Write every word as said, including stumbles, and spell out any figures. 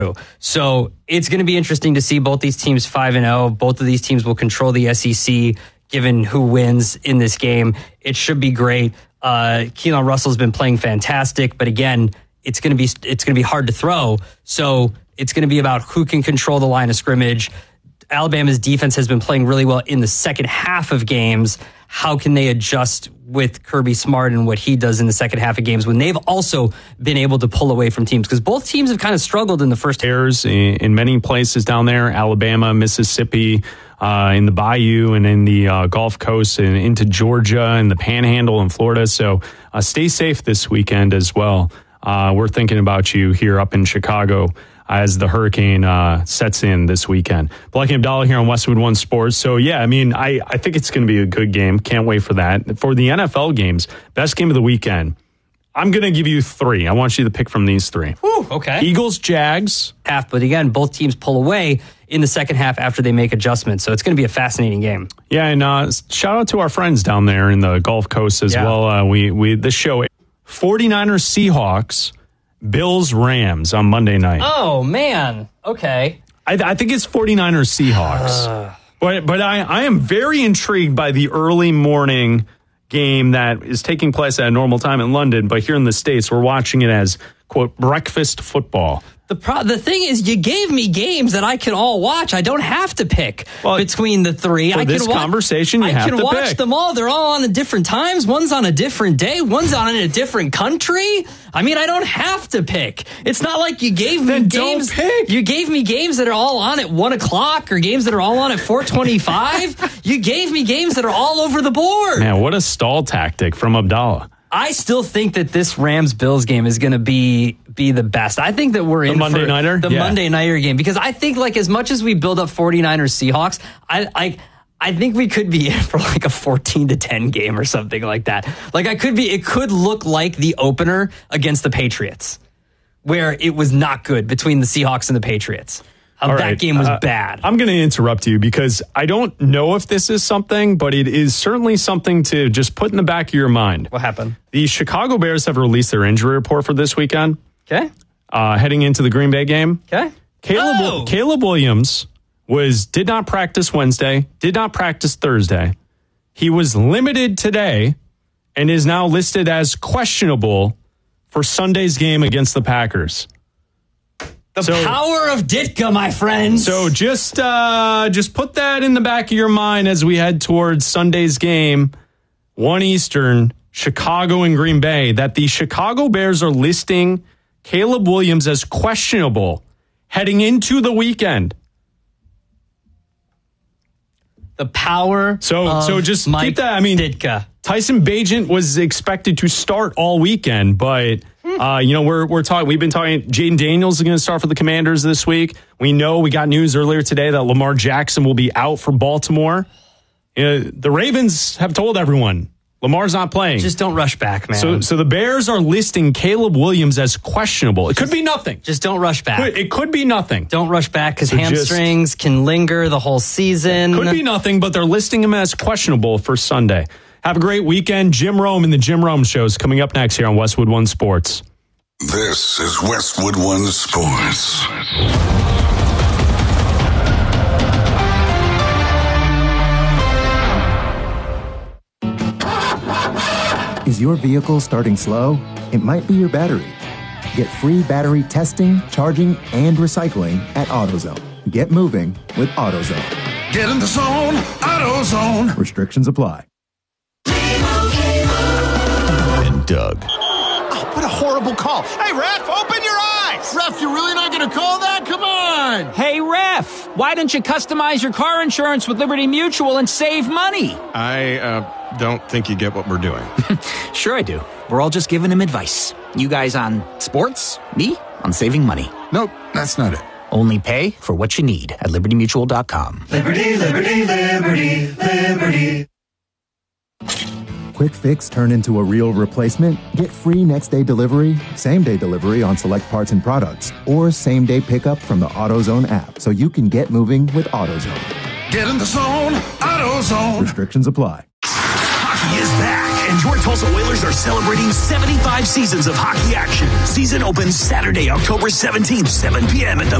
So it's going to be interesting to see both these teams five and oh. Both of these teams will control the S E C, given who wins in this game. It should be great. Uh, Keelan Russell's been playing fantastic, but again, it's going to be it's going to be hard to throw. So it's going to be about who can control the line of scrimmage. Alabama's defense has been playing really well in the second half of games. How can they adjust with Kirby Smart and what he does in the second half of games when they've also been able to pull away from teams? Because both teams have kind of struggled in the first. Airs in many places down there, Alabama, Mississippi, uh, in the Bayou and in the uh, Gulf Coast and into Georgia and the Panhandle and Florida. So uh, stay safe this weekend as well. Uh, we're thinking about you here up in Chicago as the hurricane uh, sets in this weekend. Blake Abdallah here on Westwood One Sports. So, yeah, I mean, I, I think it's going to be a good game. Can't wait for that. For the N F L games, best game of the weekend, I'm going to give you three. I want you to pick from these three. Whew, okay. Eagles, Jags. Half, but again, both teams pull away in the second half after they make adjustments. So it's going to be a fascinating game. Yeah, and uh, shout out to our friends down there in the Gulf Coast as yeah. well. Uh, we we the show, forty-niners, Seahawks, Bills, Rams on Monday night. Oh, man. Okay. I, I think it's forty-niners, Seahawks. Uh. But but I, I am very intrigued by the early morning game that is taking place at a normal time in London. But here in the States, we're watching it as, quote, breakfast football. The pro- the thing is, you gave me games that I can all watch. I don't have to pick well, between the three. For I this can wa- conversation, you I have can to watch pick. them all. They're all on at different times. One's on a different day. One's on in a different country. I mean, I don't have to pick. It's not like you gave me then games. Don't pick. You gave me games that are all on at one o'clock or games that are all on at four twenty-five. You gave me games that are all over the board. Man, what a stall tactic from Abdallah. I still think that this Rams-Bills game is going to be be the best. I think that we're the in Monday for nighter? the yeah. Monday nighter game because I think like as much as we build up forty-niners Seahawks, I I I think we could be in for like a fourteen to ten game or something like that. Like I could be it could look like the opener against the Patriots where it was not good between the Seahawks and the Patriots. How that right. game was uh, bad. I'm going to interrupt you because I don't know if this is something, but it is certainly something to just put in the back of your mind. What happened? The Chicago Bears have released their injury report for this weekend. Okay. Uh, heading into the Green Bay game. Okay. Caleb, oh. Caleb Williams was did not practice Wednesday, did not practice Thursday. He was limited today and is now listed as questionable for Sunday's game against the Packers. The so, power of Ditka, my friends. So just uh, just put that in the back of your mind as we head towards Sunday's game, one Eastern, Chicago and Green Bay, that the Chicago Bears are listing Caleb Williams as questionable heading into the weekend. The power so, of So just Mike keep that. I mean, Ditka. Tyson Bagent was expected to start all weekend, but uh, you know we're we're talking. We've been talking. Jaden Daniels is going to start for the Commanders this week. We know we got news earlier today that Lamar Jackson will be out for Baltimore. Uh, the Ravens have told everyone Lamar's not playing. Just don't rush back, man. So, so the Bears are listing Caleb Williams as questionable. It just, could be nothing. Just don't rush back. It could, it could be nothing. Don't rush back because so hamstrings just, can linger the whole season. Could be nothing, but they're listing him as questionable for Sunday. Have a great weekend. Jim Rome and the Jim Rome Show is coming up next here on Westwood One Sports. This is Westwood One Sports. Is your vehicle starting slow? It might be your battery. Get free battery testing, charging, and recycling at AutoZone. Get moving with AutoZone. Get in the zone, AutoZone. Restrictions apply. And Doug. Oh, what a horrible call. Hey, ref, open your eyes. Ref, you're really not going to call that? Come on. Hey, ref, why don't you customize your car insurance with Liberty Mutual and save money? I uh, don't think you get what we're doing. Sure I do. We're all just giving him advice. You guys on sports, me on saving money. Nope, that's not it. Only pay for what you need at liberty mutual dot com. Liberty, liberty, liberty, liberty. Quick fix turn into a real replacement? Get free next day delivery, same day delivery on select parts and products, or same day pickup from the AutoZone app so you can get moving with AutoZone. Get in the zone, AutoZone. Restrictions apply. Hockey is back, and your Tulsa Oilers are celebrating seventy-five seasons of hockey action. Season opens Saturday, October seventeenth, seven p.m. at the